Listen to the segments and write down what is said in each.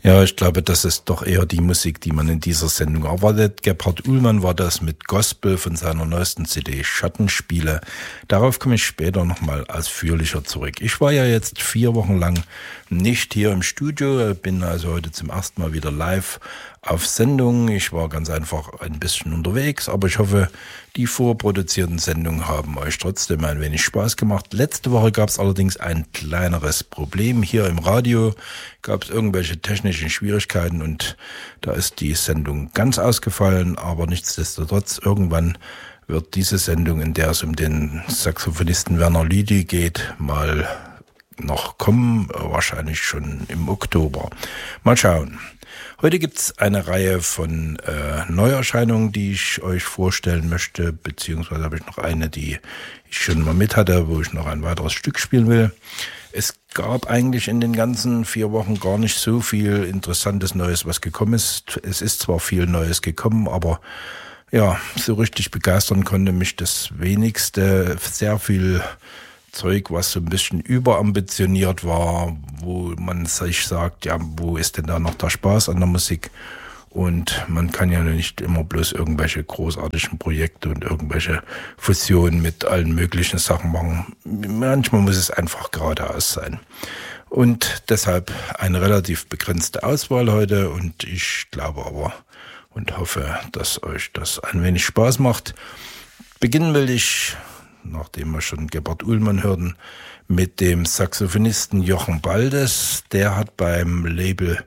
Ja, ich glaube, das ist doch eher die Musik, die man in dieser Sendung erwartet. Gebhard Uhlmann war das mit Gospel von seiner neuesten CD Schattenspiele. Darauf komme ich später nochmal ausführlicher zurück. Ich war ja jetzt 4 Wochen lang nicht hier im Studio, bin also heute zum ersten Mal wieder live auf Sendung. Ich war ganz einfach ein bisschen unterwegs, aber ich hoffe, die vorproduzierten Sendungen haben euch trotzdem ein wenig Spaß gemacht. Letzte Woche gab es allerdings ein kleineres Problem. Hier im Radio gab es irgendwelche technischen Schwierigkeiten und da ist die Sendung ganz ausgefallen, aber nichtsdestotrotz irgendwann wird diese Sendung, in der es um den Saxophonisten Werner Lüdi geht, mal noch kommen, wahrscheinlich schon im Oktober. Mal schauen. Heute gibt's eine Reihe von Neuerscheinungen, die ich euch vorstellen möchte, beziehungsweise habe ich noch eine, die ich schon mal mit hatte, wo ich noch ein weiteres Stück spielen will. Es gab eigentlich in den ganzen 4 Wochen gar nicht so viel Interessantes Neues, was gekommen ist. Es ist zwar viel Neues gekommen, aber ja, so richtig begeistern konnte mich das wenigste. Sehr viel Zeug, was so ein bisschen überambitioniert war, wo man sich sagt, ja, wo ist denn da noch der Spaß an der Musik? Und man kann ja nicht immer bloß irgendwelche großartigen Projekte und irgendwelche Fusionen mit allen möglichen Sachen machen. Manchmal muss es einfach geradeaus sein. Und deshalb eine relativ begrenzte Auswahl heute und ich glaube aber und hoffe, dass euch das ein wenig Spaß macht. Beginnen will ich, nachdem wir schon Gebhard Uhlmann hörten, mit dem Saxophonisten Jochen Baldes. Der hat beim Label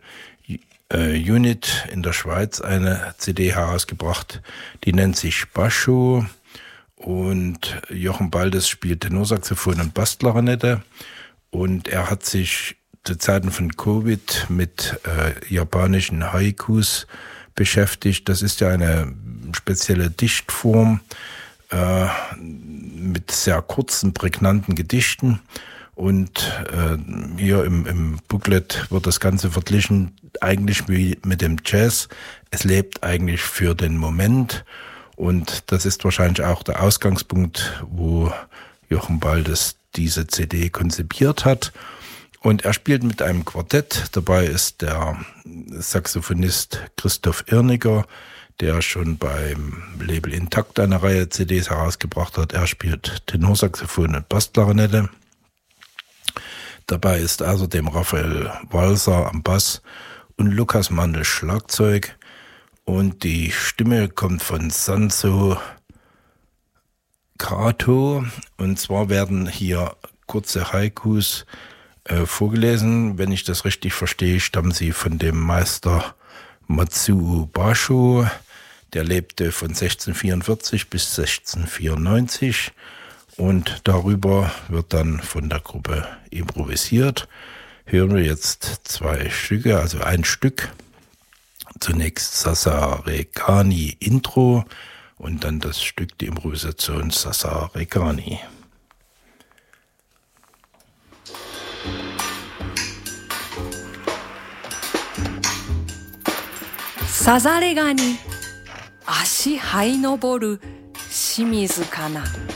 Unit in der Schweiz eine CD herausgebracht, die nennt sich Basho und Jochen Baldes spielt Tenorsaxophon und Bassklarinette und er hat sich zu Zeiten von Covid mit japanischen Haikus beschäftigt. Das ist ja eine spezielle Dichtform mit sehr kurzen, prägnanten Gedichten. Und hier im Booklet wird das Ganze verglichen, eigentlich wie mit dem Jazz. Es lebt eigentlich für den Moment. Und das ist wahrscheinlich auch der Ausgangspunkt, wo Jochen Baldes diese CD konzipiert hat. Und er spielt mit einem Quartett. Dabei ist der Saxophonist Christoph Irniger, der schon beim Label Intakt eine Reihe CDs herausgebracht hat. Er spielt Tenorsaxophon und Bassklarinette. Dabei ist außerdem Raphael Walser am Bass und Lukas Mandel Schlagzeug. Und die Stimme kommt von Sanso Kato. Und zwar werden hier kurze Haikus vorgelesen. Wenn ich das richtig verstehe, stammen sie von dem Meister Matsuo Basho. Der lebte von 1644 bis 1694. Und darüber wird dann von der Gruppe improvisiert. Hören wir jetzt 2 Stücke, also ein Stück. Zunächst Sasarekani Intro und dann das Stück, die Improvisation Sasarekani. Sasarekani, 足這いのぼる清水かな。